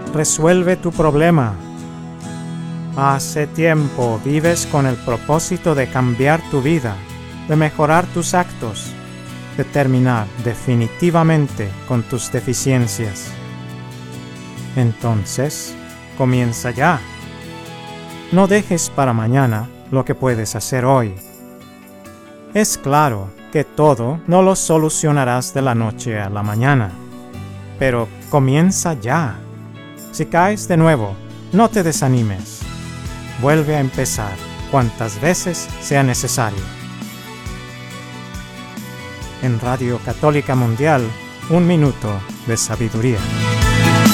resuelve tu problema. Hace tiempo vives con el propósito de cambiar tu vida, de mejorar tus actos, de terminar definitivamente con tus deficiencias. Entonces, comienza ya. No dejes para mañana lo que puedes hacer hoy. Es claro que todo no lo solucionarás de la noche a la mañana, pero comienza ya. Si caes de nuevo, no te desanimes. Vuelve a empezar cuantas veces sea necesario. En Radio Católica Mundial, 1 minuto de sabiduría.